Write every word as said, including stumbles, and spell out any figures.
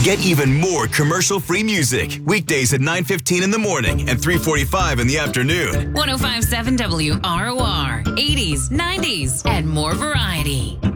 Get even more commercial-free music weekdays at nine fifteen in the morning and three forty-five in the afternoon. one oh five point seven W R O R, eighties, nineties, and more variety.